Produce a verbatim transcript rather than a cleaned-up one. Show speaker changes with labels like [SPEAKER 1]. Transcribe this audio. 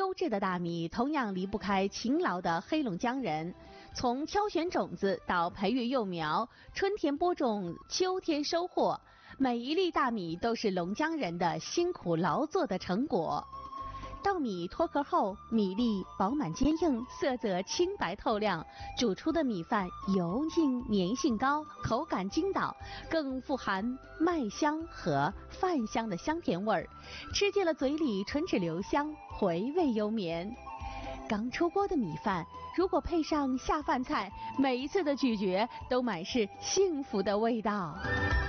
[SPEAKER 1] 优质的大米同样离不开勤劳的黑龙江人。从挑选种子到培育幼苗，春天播种，秋天收获，每一粒大米都是龙江人的辛苦劳作的成果。稻米脱壳后，米粒饱满坚硬，色泽清白透亮，煮出的米饭油硬粘性高，口感筋道，更富含麦香和饭香的香甜味儿，吃进了嘴里唇齿留香，回味悠绵。刚出锅的米饭，如果配上下饭菜，每一次的咀嚼都满是幸福的味道。